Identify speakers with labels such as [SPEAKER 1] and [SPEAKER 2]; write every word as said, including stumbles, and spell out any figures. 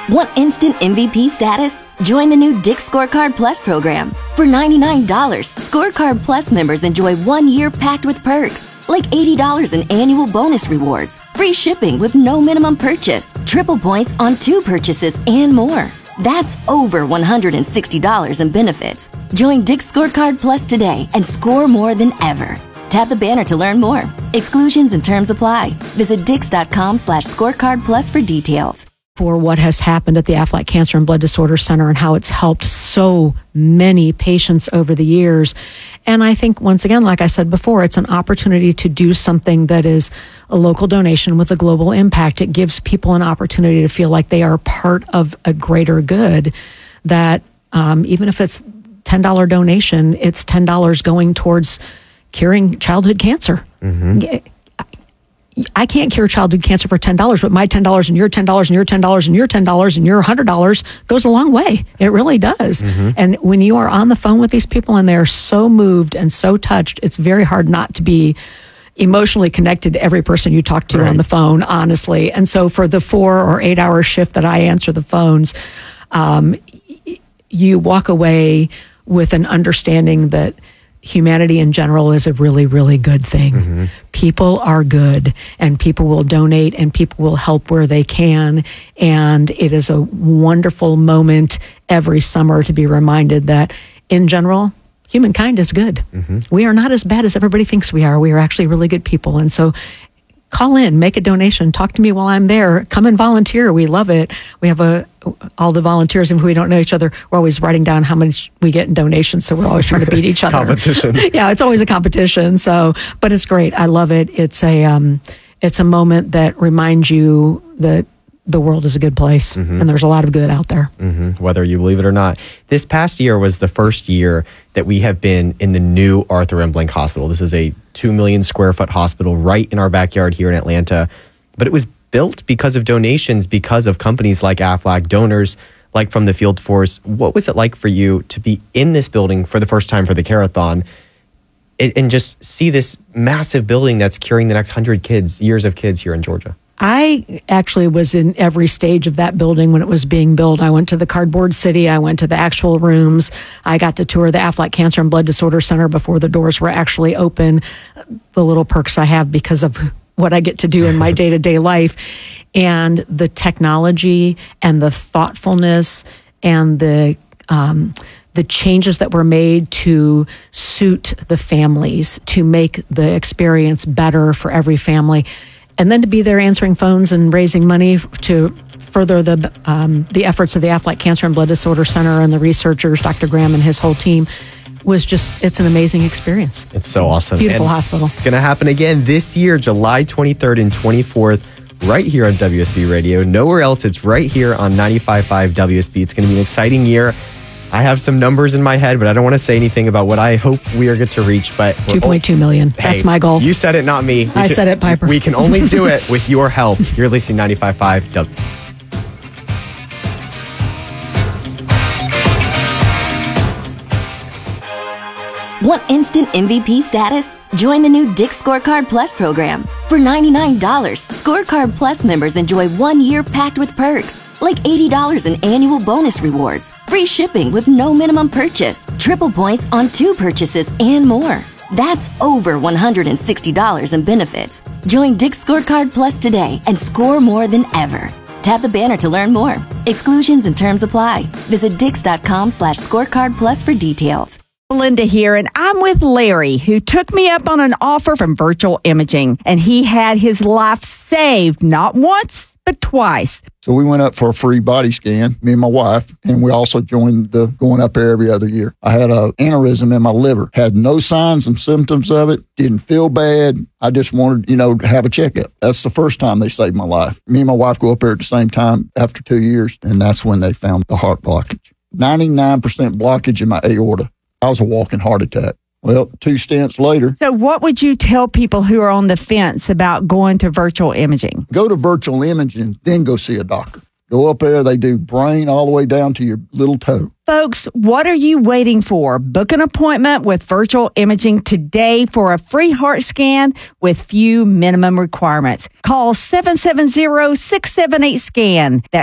[SPEAKER 1] Want instant M V P status? Join the new Dick's Scorecard Plus program. For ninety-nine dollars, Scorecard Plus members enjoy one year packed with perks, like eighty dollars in annual bonus rewards, free shipping with no minimum purchase, triple points on two purchases, and more. That's over one hundred sixty dollars in benefits. Join Dick's Scorecard Plus today and score more than ever. Tap the banner to learn more. Exclusions and terms apply. Visit dix.com slash scorecard plus for details.
[SPEAKER 2] For what has happened at the Aflac Cancer and Blood Disorder Center and how it's helped so many patients over the years. And I think, once again, like I said before, it's an opportunity to do something that is a local donation with a global impact. It gives people an opportunity to feel like they are part of a greater good, that um, even if it's ten dollars donation, it's ten dollars going towards curing childhood cancer. Mm-hmm. I can't cure childhood cancer for ten dollars, but my ten dollars and your ten dollars and your ten dollars and your ten dollars and your one hundred dollars goes a long way. It really does. Mm-hmm. And when you are on the phone with these people and they're so moved and so touched, it's very hard not to be emotionally connected to every person you talk to right. on the phone, honestly. And so for the four or eight hour shift that I answer the phones, um, you walk away with an understanding that humanity in general is a really, really good thing. Mm-hmm. People are good, and people will donate, and people will help where they can. And it is a wonderful moment every summer to be reminded that, in general, humankind is good. Mm-hmm. We are not as bad as everybody thinks we are. We are actually really good people. And so call in, make a donation, talk to me while I'm there. Come and volunteer. We love it. We have a all the volunteers, and if we don't know each other, we're always writing down how much we get in donations. So we're always trying to beat each other.
[SPEAKER 3] Competition.
[SPEAKER 2] Yeah, it's always a competition. So, but it's great. I love it. It's a um, it's a moment that reminds you that the world is a good place, mm-hmm. and there's a lot of good out there.
[SPEAKER 3] Mm-hmm. Whether you believe it or not. This past year was the first year that we have been in the new Arthur M. Blank Hospital. This is a two million square foot hospital right in our backyard here in Atlanta. But it was built because of donations, because of companies like Aflac, donors like from the Field Force. What was it like for you to be in this building for the first time for the Carathon and, and just see this massive building that's curing the next hundred kids, years of kids here in Georgia?
[SPEAKER 2] I actually was in every stage of that building when it was being built. I went to the cardboard city. I went to the actual rooms. I got to tour the Aflac Cancer and Blood Disorder Center before the doors were actually open. The little perks I have because of what I get to do in my day-to-day life. And the technology and the thoughtfulness and the um, the changes that were made to suit the families, to make the experience better for every family. And then to be there answering phones and raising money to further the um, the efforts of the Aflac Cancer and Blood Disorder Center and the researchers, Doctor Graham and his whole team, was just, it's an amazing experience.
[SPEAKER 3] It's so awesome.
[SPEAKER 2] Beautiful
[SPEAKER 3] and
[SPEAKER 2] hospital.
[SPEAKER 3] It's going to happen again this year, July twenty-third and twenty-fourth, right here on W S B Radio. Nowhere else. It's right here on ninety-five point five W S B. It's going to be an exciting year. I have some numbers in my head, but I don't want to say anything about what I hope we are going to reach. But
[SPEAKER 2] two point two million.
[SPEAKER 3] Hey,
[SPEAKER 2] that's my goal.
[SPEAKER 3] You said it, not me. We
[SPEAKER 2] I
[SPEAKER 3] can,
[SPEAKER 2] said it, Piper.
[SPEAKER 3] We can only do it with your help. You're listening to ninety-five point five W.
[SPEAKER 1] Want instant M V P status? Join the new Dick's Scorecard Plus program. For ninety-nine dollars, Scorecard Plus members enjoy one year packed with perks, like eighty dollars in annual bonus rewards, free shipping with no minimum purchase, triple points on two purchases, and more. That's over one hundred sixty dollars in benefits. Join Dick's Scorecard Plus today and score more than ever. Tap the banner to learn more. Exclusions and terms apply. Visit dix.com slash scorecard plus for details.
[SPEAKER 4] Linda here, and I'm with Larry, who took me up on an offer from Virtual Imaging, and he had his life saved not once, but twice.
[SPEAKER 5] So we went up for a free body scan, me and my wife, and we also joined the going up there every other year. I had an aneurysm in my liver, had no signs and symptoms of it, didn't feel bad. I just wanted, you know, to have a checkup. That's the first time they saved my life. Me and my wife go up there at the same time after two years, and that's when they found the heart blockage. ninety-nine percent blockage in my aorta. I was a walking heart attack. Well, two stents later.
[SPEAKER 4] So what would you tell people who are on the fence about going to Virtual Imaging?
[SPEAKER 5] Go to Virtual Imaging, then go see a doctor. Go up there. They do brain all the way down to your little toe.
[SPEAKER 4] Folks, what are you waiting for? Book an appointment with Virtual Imaging today for a free heart scan with few minimum requirements. Call seven seven zero, six seven eight, SCAN. That's